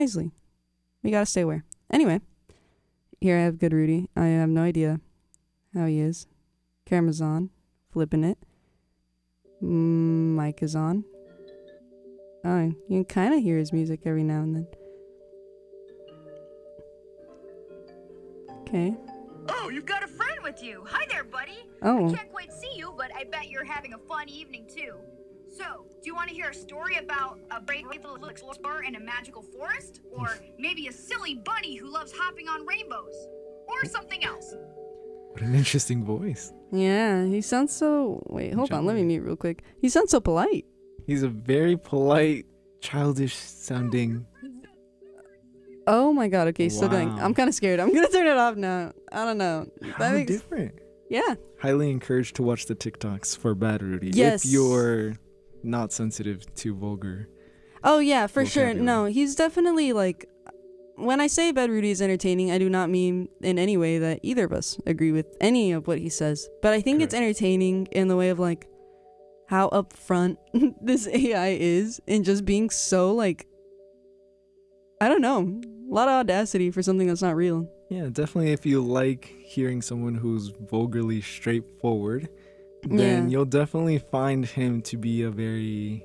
wisely. We gotta stay aware. Anyway, here I have good Rudy. I have no idea how he is. Camera's on, flipping it. Mic is on. Oh, you can kind of hear his music every now and then. Okay. Oh, you've got a friend with you. Hi there, buddy. Oh. I can't quite see you, but I bet you're having a fun evening too. So, do you want to hear a story about a brave little explorer in a magical forest? Or maybe a silly bunny who loves hopping on rainbows? Or something else? What an interesting voice. Yeah, he sounds so... Wait, hold on. Let me mute real quick. He sounds so polite. He's a very polite, childish sounding... Oh my god, okay, still going. Wow. I'm kind of scared. I'm going to turn it off now. I don't know. How different. Yeah. Highly encouraged to watch the TikToks for Bad Rudy. Yes. If you're not sensitive to vulgar. Oh yeah, for sure. vocabulary. No, he's definitely like... When I say Bad Rudy is entertaining, I do not mean in any way that either of us agree with any of what he says. But I think it's entertaining in the way of like how upfront this AI is and just being so like... I don't know. A lot of audacity for something that's not real. Yeah, definitely if you like hearing someone who's vulgarly straightforward, then you'll definitely find him to be a very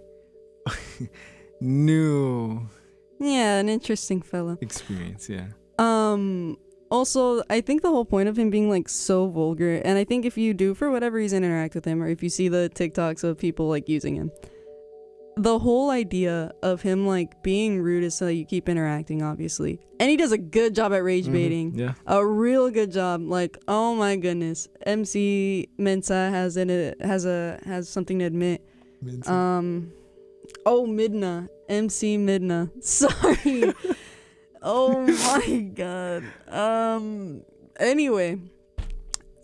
new Yeah, an interesting fella. experience, yeah. Also, I think the whole point of him being like so vulgar, and I think if you do for whatever reason interact with him, or if you see the TikToks of people like using him, the whole idea of him like being rude is so that you keep interacting, obviously. And he does a good job at rage baiting. Yeah. A real good job. Like, oh my goodness. MC Mensa has something to admit. Mensa. Midna. MC Midna. Sorry. Oh my god. Anyway,